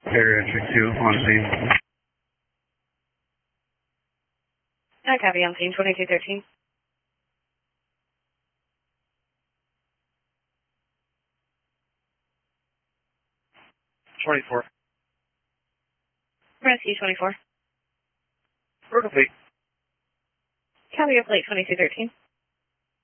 Bariatric 2 on scene. I copy on scene 2213. 24. Rescue 24. Vertical plate. Copy your plate 2213.